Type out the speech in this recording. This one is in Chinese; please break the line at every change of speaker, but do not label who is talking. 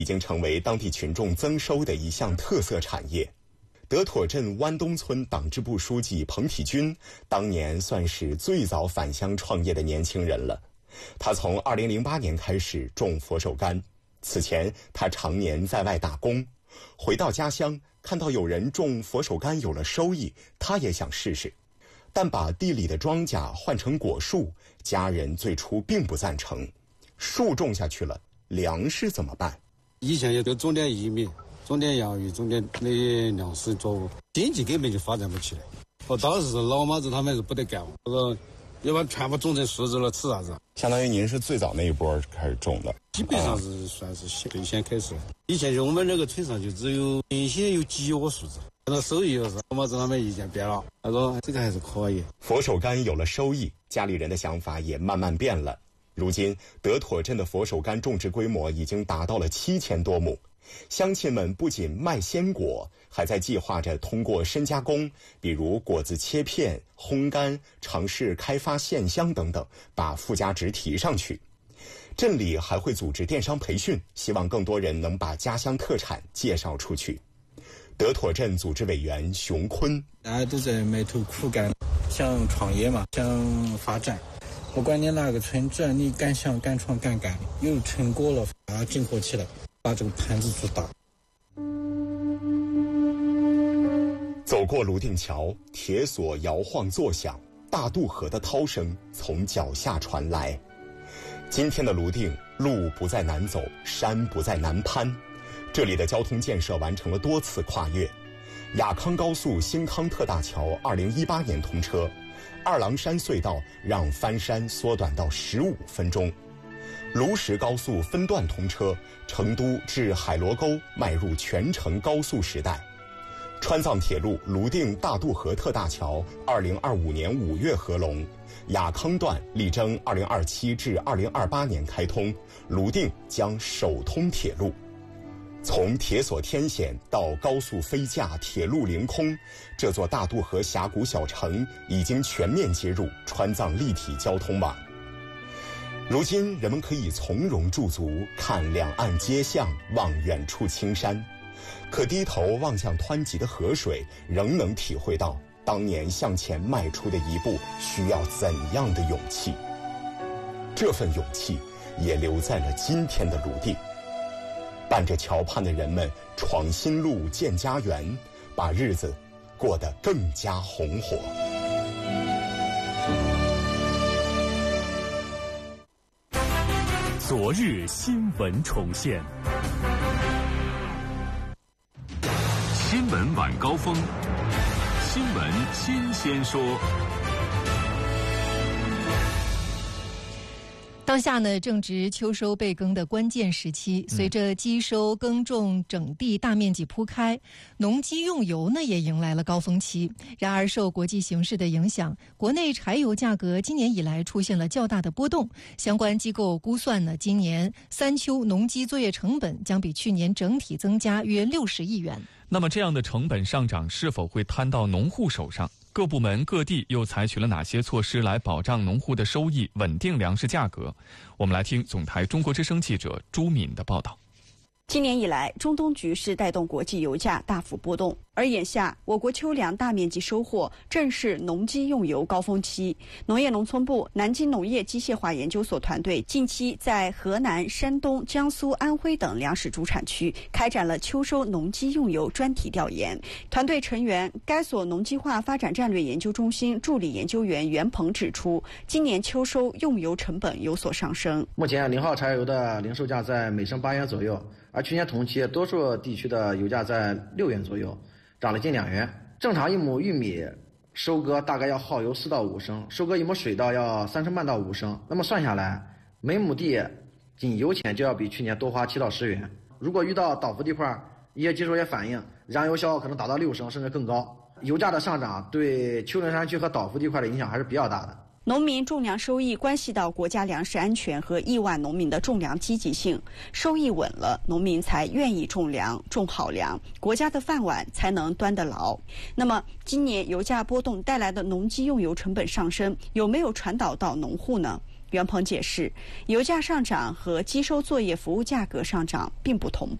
已经成为当地群众增收的一项特色产业。德妥镇湾东村党支部书记彭体军当年算是最早返乡创业的年轻人了。他从2008年开始种佛手柑，此前他常年在外打工，回到家乡看到有人种佛手柑有了收益，他也想试试。但把地里的庄稼换成果树，家人最初并不赞成。树种下去了，粮食怎么办？
以前也都种点玉米，种点洋芋，种点那些粮食作物，经济根本就发展不起来。当时老妈子他们是不得干，要不然全部种成树子了，吃啥子？
相当于您是最早那一波开始种的，
基本上是算是最先开始。以前就我们那个村上就只有原先有几窝树子，看到收益是老妈子他们意见变了，他说这个还是可以。
佛手柑有了收益，家里人的想法也慢慢变了。如今德妥镇的佛手柑种植规模已经达到了7000多亩，乡亲们不仅卖鲜果，还在计划着通过深加工，比如果子切片、烘干，尝试开发线香等等，把附加值提上去。镇里还会组织电商培训，希望更多人能把家乡特产介绍出去。德妥镇组织委员熊坤：
大家都在埋头苦干，想创业嘛，想发展。不管你哪个村，只要你敢想敢闯敢干，有成果了，把它整合起来，把这个盘子做大。
走过泸定桥，铁索摇晃作响，大渡河的涛声从脚下传来。今天的泸定，路不再难走，山不再难攀，这里的交通建设完成了多次跨越。雅康高速新康特大桥2018年通车，二郎山隧道让翻山缩短到15分钟。卢石高速分段通车，成都至海螺沟迈入全程高速时代。川藏铁路泸定大渡河特大桥2025年5月合龙，雅康段力争2027至2028年开通，泸定将首通铁路。从铁索天险到高速飞架、铁路凌空，这座大渡河峡谷小城已经全面接入川藏立体交通网。如今人们可以从容驻足，看两岸街巷，望远处青山，可低头望向湍急的河水，仍能体会到当年向前迈出的一步需要怎样的勇气。这份勇气也留在了今天的泸定。伴着桥畔的人们闯新路、建家园，把日子过得更加红火。
昨日新闻重现，新闻晚高峰，新闻新鲜说。
当下呢，正值秋收备耕的关键时期，随着机收、耕种、整地大面积铺开，农机用油呢也迎来了高峰期。然而，受国际形势的影响，国内柴油价格今年以来出现了较大的波动。相关机构估算呢，今年三秋农机作业成本将比去年整体增加约60亿元。
那么，这样的成本上涨是否会摊到农户手上？各部门各地又采取了哪些措施来保障农户的收益，稳定粮食价格？我们来听总台中国之声记者朱敏的报道。
今年以来，中东局势带动国际油价大幅波动，而眼下我国秋粮大面积收获，正是农机用油高峰期。农业农村部南京农业机械化研究所团队近期在河南、山东、江苏、安徽等粮食主产区开展了秋收农机用油专题调研。团队成员该所农机化发展战略研究中心助理研究员袁鹏指出，今年秋收用油成本有所上升。
目前0号柴油的零售价在每升8元左右，而去年同期多数地区的油价在6元左右，涨了近2元。正常一亩玉米收割大概要耗油4到5升，收割一亩水稻要3升半到5升。那么算下来，每亩地仅油钱就要比去年多花7到10元。如果遇到倒伏地块，一些技术也反映燃油消耗可能达到6升甚至更高。油价的上涨对丘陵山区和倒伏地块的影响还是比较大的。
农民种粮收益关系到国家粮食安全和亿万农民的种粮积极性，收益稳了，农民才愿意种粮，种好粮，国家的饭碗才能端得牢。那么，今年油价波动带来的农机用油成本上升，有没有传导到农户呢？ 袁鹏解释，油价上涨和机收作业服务价格上涨并不同步。